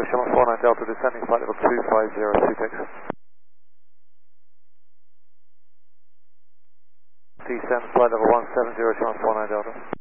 49 Delta, descending flight level 250, descend flight level 170, 49 Delta.